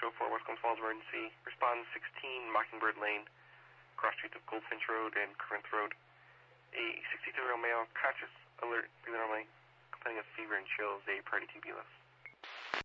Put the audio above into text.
204 West Coast Falls emergency. Respond 16 Mockingbird Lane, cross streets of Goldfinch Road and Corinth Road. A 62-year-old male, conscious, alert, breathing normally, complaining of fever and chills, a priority TB list.